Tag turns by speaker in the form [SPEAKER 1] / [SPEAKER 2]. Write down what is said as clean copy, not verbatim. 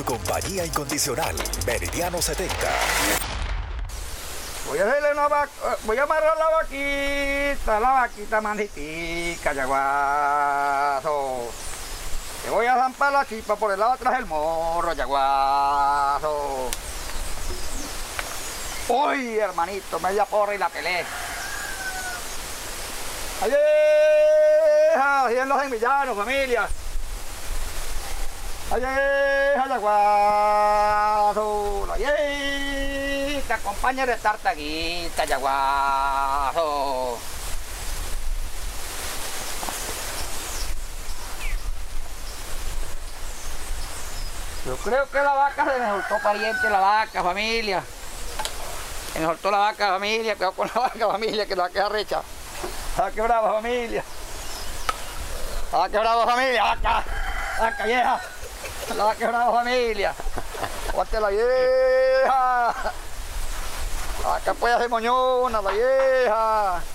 [SPEAKER 1] Compañía Incondicional, Meridiano 70.
[SPEAKER 2] Voy a hacerle voy a amarrar la vaquita manjitica, yaguazo. Le voy a zampar la chispa por el lado atrás del morro, yaguazo. Uy, hermanito, media porra y la pelé. ¡Ay, así en los envillanos, familia! ¡Ay, yaguazo! ¡Ay, te acompaña de tartaguita, yaguazo! Yo creo que la vaca se me soltó, pariente, la vaca, familia. Se me soltó la vaca, familia. Cuidado con la vaca, familia, que la vaca es arrecha. ¡Ah, qué brava, familia! ¡Ah, qué brava, familia! ¡Vaca! ¡Vaca vieja! ¡La vaca brava, familia! ¡Guate la vieja! ¡La vaca puede hacer moñona, la vieja!